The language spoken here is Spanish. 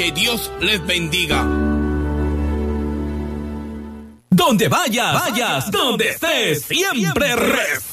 Que Dios les bendiga. Donde vayas, donde estés, siempre